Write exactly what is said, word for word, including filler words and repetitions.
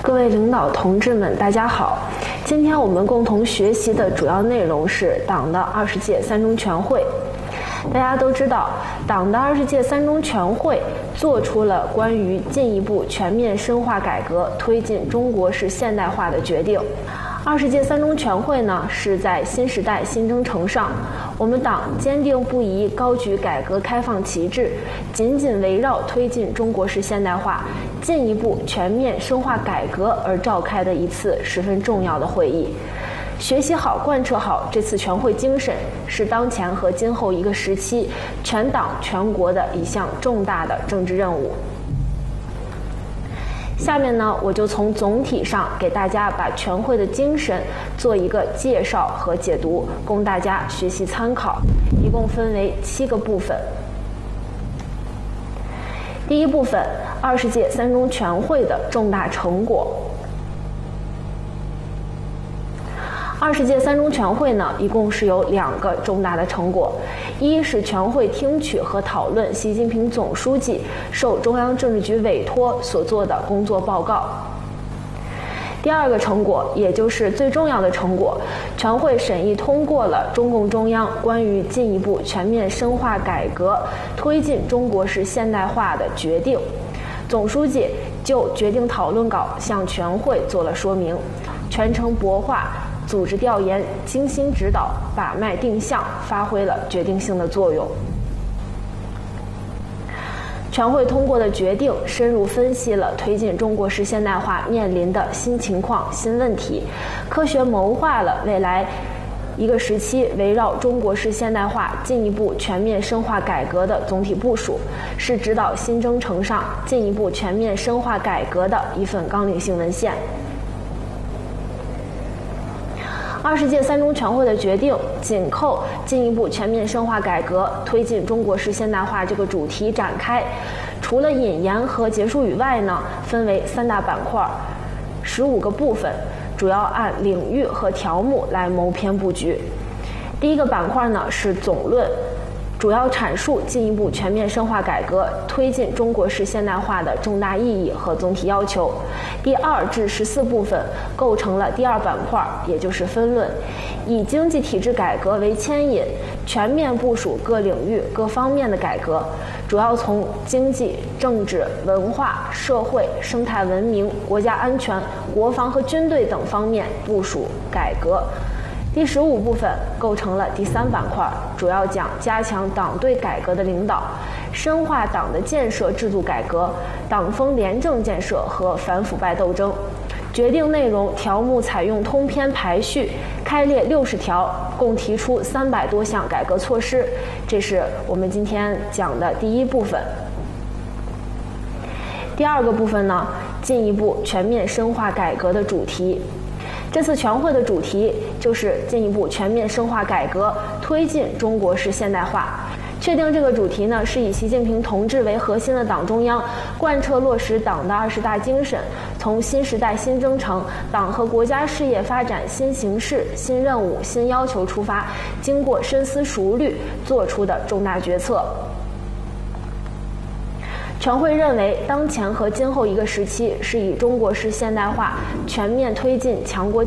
各位领导同志们，大家好！今天我们共同学习的主要内容是党的二十届三中全会。大家都知道，党的二十届三中全会做出了关于进一步全面深化改革、推进中国式现代化的决定。二十届三中全会呢，是在新时代新征程上，我们党坚定不移高举改革开放旗帜，紧紧围绕推进中国式现代化、进一步全面深化改革而召开的一次十分重要的会议。学习好、贯彻好这次全会精神，是当前和今后一个时期全党全国的一项重大的政治任务。下面呢，我就从总体上给大家把全会的精神做一个介绍和解读，供大家学习参考。一共分为七个部分。第一部分，二十届三中全会的重大成果。二十届三中全会呢，一共是有两个重大的成果，一是全会听取和讨论习近平总书记受中央政治局委托所做的工作报告。第二个成果，也就是最重要的成果，全会审议通过了中共中央关于进一步全面深化改革、推进中国式现代化的决定。总书记就决定讨论稿向全会做了说明，全程博化、组织调研、精心指导、把脉定向，发挥了决定性的作用。全会通过的决定深入分析了推进中国式现代化面临的新情况、新问题，科学谋划了未来一个时期围绕中国式现代化进一步全面深化改革的总体部署，是指导新征程上进一步全面深化改革的一份纲领性文献。二十届三中全会的决定紧扣进一步全面深化改革、推进中国式现代化这个主题展开，除了引言和结束语外呢，分为三大板块，十五个部分，主要按领域和条目来谋篇布局。第一个板块呢是总论，主要阐述进一步全面深化改革、推进中国式现代化的重大意义和总体要求。第二至十四部分构成了第二板块，也就是分论，以经济体制改革为牵引，全面部署各领域各方面的改革，主要从经济、政治、文化、社会、生态文明、国家安全、国防和军队等方面部署改革。第十五部分构成了第三板块，主要讲加强党对改革的领导，深化党的建设制度改革、党风廉政建设和反腐败斗争。决定内容条目采用通篇排序，开列六十条，共提出三百多项改革措施。这是我们今天讲的第一部分。第二个部分呢，进一步全面深化改革的主题。这次全会的主题就是进一步全面深化改革，推进中国式现代化。确定这个主题呢，是以习近平同志为核心的党中央贯彻落实党的二十大精神，从新时代新征程、党和国家事业发展新形势、新任务、新要求出发，经过深思熟虑做出的重大决策。全会认为，当前和今后一个时期是以中国式现代化全面推进强国